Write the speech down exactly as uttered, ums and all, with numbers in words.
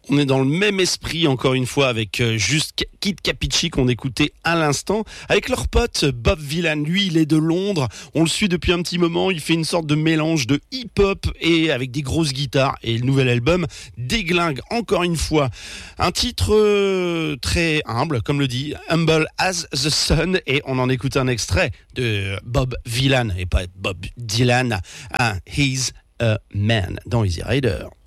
On est dans le même esprit encore une fois avec euh, juste Kid Capici qu'on écoutait à l'instant avec leur pote Bob Vylan. Lui, il est de Londres. On le suit depuis un petit moment. Il fait une sorte de mélange de hip-hop et avec des grosses guitares. Et le nouvel album déglingue encore une fois. Un titre euh, très humble, comme le dit Humble as the Sun. Et on en écoute un extrait de Bob Vylan et pas Bob Dylan. Ah, He's a Man dans Easy Rider.